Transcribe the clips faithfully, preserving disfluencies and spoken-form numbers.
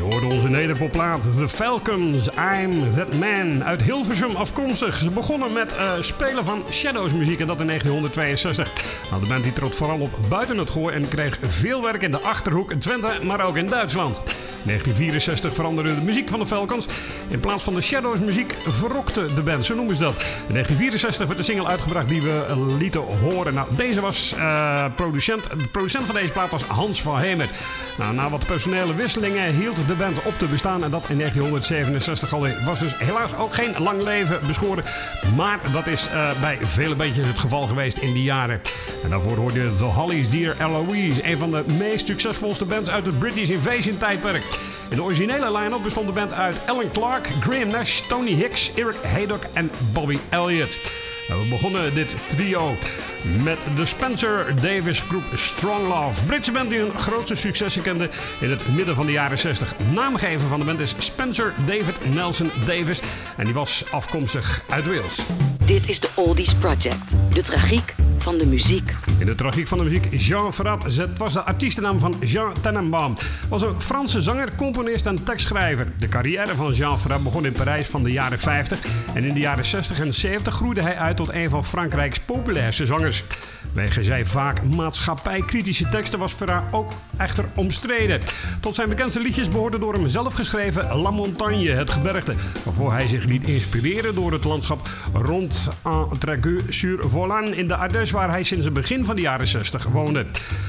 hoorde onze nederpopplaat The Falcons, I'm That Man, uit Hilversum afkomstig. Ze begonnen met uh, spelen van Shadows muziek en dat in negentien-tweeënzestig. Nou, de band die trok vooral op buiten het Gooi en kreeg veel werk in de Achterhoek, Twente, maar ook in Duitsland. In negentien vierenzestig veranderde de muziek van de Falcons. In plaats van de Shadows muziek verrokte de band, zo noemen ze dat. In negentien vierenzestig werd de single uitgebracht die we lieten horen. Nou, deze was uh, producent. De producent van deze plaat was Hans van Hemert. Nou, na wat personele wisselingen hield de band op te bestaan en dat in negentien zevenenzestig alweer. Was dus helaas ook geen lang leven beschoren. Maar dat is uh, bij vele bandjes het geval geweest in die jaren. En daarvoor hoorde je The Hollies, Dear Eloise. Een van de meest succesvolste bands uit het British Invasion tijdperk. In de originele line-up bestond de band uit Alan Clark, Graham Nash, Tony Hicks, Eric Haydock en Bobby Elliott. En we begonnen dit trio met de Spencer Davis groep Strong Love. Britse band die hun grootste successen kende in het midden van de jaren zestig. Naamgever van de band is Spencer David Nelson Davis en die was afkomstig uit Wales. Dit is de Oldies Project, de tragiek van de muziek. In de tragiek van de muziek, Jean Ferrat. Het was de artiestennaam van Jean Tenenbaum. Was een Franse zanger, componist en tekstschrijver. De carrière van Jean Ferrat begon in Parijs van de jaren vijftig. En in de jaren zestig en zeventig groeide hij uit tot een van Frankrijks populairste zangers. Wegens zijn vaak maatschappijkritische teksten was Ferrat ook echter omstreden. Tot zijn bekendste liedjes behoorde door hem zelf geschreven La Montagne, het gebergte, waarvoor hij zich liet inspireren door het landschap rond Entraigue-sur-Volane in de Ardèche, waar hij sinds het begin van de jaren zestig woonde.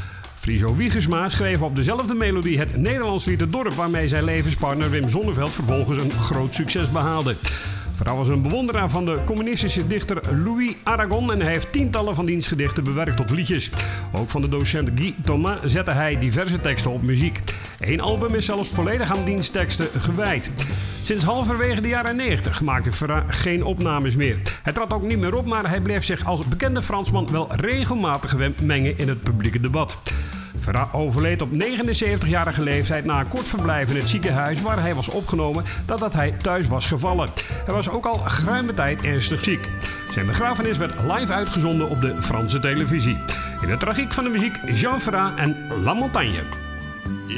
Friso Wiegersma schreef op dezelfde melodie het Nederlands lied Het Dorp, waarmee zijn levenspartner Wim Sonneveld vervolgens een groot succes behaalde. Ferrat was een bewonderaar van de communistische dichter Louis Aragon en hij heeft tientallen van diens gedichten bewerkt tot liedjes. Ook van de docent Guy Thomas zette hij diverse teksten op muziek. Eén album is zelfs volledig aan diens teksten gewijd. Sinds halverwege de jaren negentig maakte Ferrat geen opnames meer. Hij trad ook niet meer op, maar hij bleef zich als bekende Fransman wel regelmatig mengen in het publieke debat. Ferrat overleed op negenenzeventigjarige leeftijd na een kort verblijf in het ziekenhuis waar hij was opgenomen nadat hij thuis was gevallen. Hij was ook al geruime tijd ernstig ziek. Zijn begrafenis werd live uitgezonden op de Franse televisie. In de tragiek van de muziek, Jean Ferrat en La Montagne.